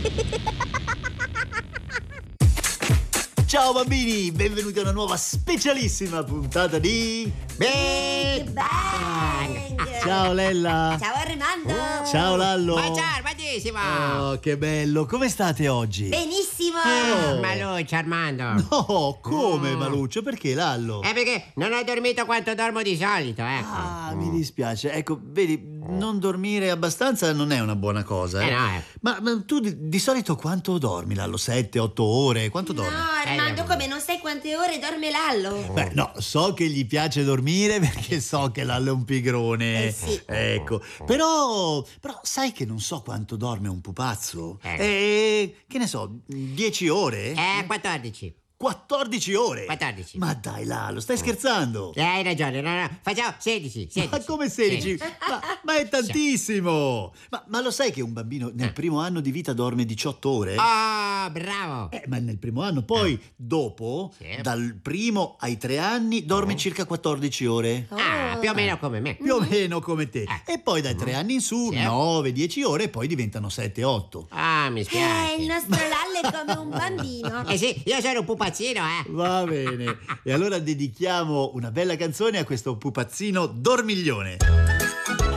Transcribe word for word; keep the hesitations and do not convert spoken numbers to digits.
Ciao bambini, benvenuti a una nuova specialissima puntata di Big Bang! Ciao Lella. Ciao Armando! Ciao Lallo. Buongiorno, buonissimo! Oh, che bello, come state oggi? Benissimo! Oh. Maluccio, Armando. No, come Mm. Maluccio? Perché Lallo? È perché non ho dormito quanto dormo di solito, ecco. Ah, mi dispiace. Ecco, vedi, non dormire abbastanza non è una buona cosa. Eh, Eh no, eh. Ma, ma tu di, di solito quanto dormi, Lallo? Sette, otto ore? Quanto dormi? No, Armando, Eh, come non sai quante ore dorme Lallo? Beh, no, so che gli piace dormire perché so che Lallo è un pigrone. Eh, sì. Ecco, però, però sai che non so quanto dorme un pupazzo? Eh. Eh, che ne so, dieci ore? Eh, quattordici. quattordici ore? quattordici. Ma dai Lallo, stai scherzando? Eh, hai ragione, no, no. Facciamo sedici, sedici. Ma come sedici? Sì. Ma, ma è tantissimo! Ma, ma lo sai che un bambino nel primo anno di vita dorme diciotto ore? Oh, bravo! Eh, ma nel primo anno, poi dopo, Sì. dal primo ai tre anni, dorme circa quattordici ore. Ah, più o meno come me. Più o meno come te. E poi dai tre anni in su, Sì. nove dieci ore, e poi diventano sette otto. Ah, mi Eh, spiace. il nostro Lallo è come un bambino. Eh sì, io sono un pupazzino, eh. Va bene. E allora dedichiamo una bella canzone a questo pupazzino dormiglione.